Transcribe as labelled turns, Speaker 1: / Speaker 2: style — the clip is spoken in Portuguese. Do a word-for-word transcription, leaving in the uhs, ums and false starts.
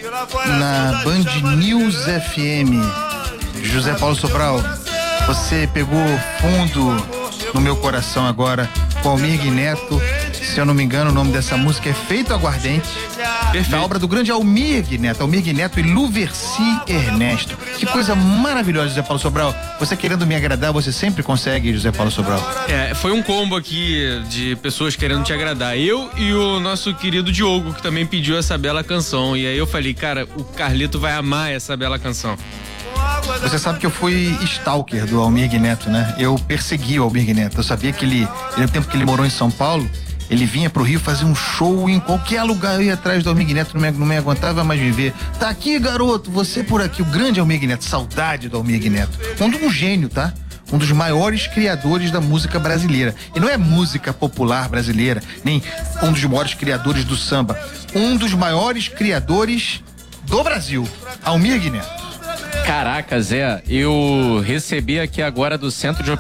Speaker 1: na Band News F M. José Paulo Sobral, você pegou fundo no meu coração agora com Almir Neto. Se eu não me engano, o nome dessa música é Feito Aguardente. Perfeito. Da obra do grande Almir Neto, Almir Neto e Luverci Ernesto. Que coisa maravilhosa, José Paulo Sobral. Você querendo me agradar, você sempre consegue, José Paulo Sobral.
Speaker 2: É, foi um combo aqui de pessoas querendo te agradar. Eu e o nosso querido Diogo, que também pediu essa bela canção. E aí eu falei, cara, o Carlito vai amar essa bela canção.
Speaker 1: Você sabe que eu fui stalker do Almir Neto, né? Eu persegui o Almir Neto. Eu sabia que ele, no tempo que ele morou em São Paulo, ele vinha pro Rio fazer um show em qualquer lugar. Eu ia atrás do Almir Neto, não me, não me aguentava mais me ver. Tá aqui, garoto, você por aqui, o grande Almir Neto, saudade do Almir Neto. Um, um gênio, tá? Um dos maiores criadores da música brasileira. E não é música popular brasileira, nem um dos maiores criadores do samba. Um dos maiores criadores do Brasil, Almir Neto.
Speaker 3: Caraca, Zé, eu recebi aqui agora do Centro de